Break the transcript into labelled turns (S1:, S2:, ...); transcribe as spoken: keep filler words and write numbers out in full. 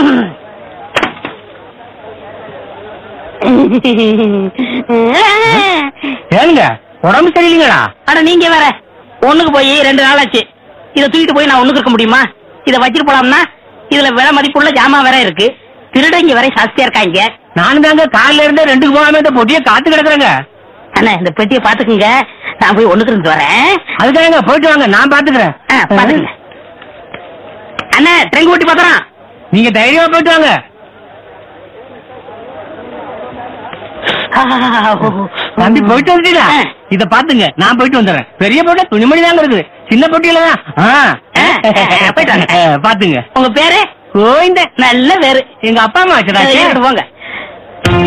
S1: ஏனுங்க உடம்பு சரியில்லைங்களா?
S2: ஆனா நீங்க வேற ஒண்ணுக்கு போய் ரெண்டு நாள் ஆச்சு. இதை தூக்கிட்டு போய் நான் ஒண்ணுக்கு இருக்க முடியுமா? இதை வச்சுட்டு போலாம்னா இதுல விலை மதிப்புள்ள ஜாமான் வேற இருக்கு. திருடங்க வரை சாஸ்தியா இருக்காங்க.
S1: நானும் தாங்க காலையில இருந்து ரெண்டுக்கு போகாம இந்த பொட்டியை காத்து கிடக்குறேங்க.
S2: அண்ணா இந்த பெட்டியை பாத்துக்குங்க, நான் போய் ஒண்ணுக்கு இருந்து வரேன்.
S1: அதுக்காக போயிட்டு வாங்க, நான் பாத்துக்கிறேன்.
S2: பாத்துங்க அண்ணா, ட்ரெங்க் ஓட்டி பாக்குறான்.
S1: நீங்க தைரியமா போயிட்டு வாங்க. தம்பி போயிட்டு வந்துட்டீங்களா? இத பாத்துங்க, நான் போயிட்டு வந்துடுறேன். பெரிய போட்ட துணிமணி தாங்க இருக்குது, சின்ன பொட்டியில தான்.
S2: போயிட்டு வாங்க.
S1: பாத்துங்க.
S2: உங்க பேரு?
S1: கோவிந்த.
S2: நல்ல பேரு.
S1: எங்க அப்பா அம்மா வச்சுட்டாங்க.
S2: போங்க.